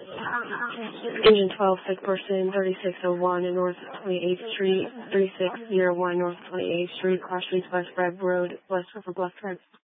Engine 12, sick person, 3601 in North 28th Street, 3601 North 28th Street, Cross Streets, West Breb Road, West River Bluff Drive.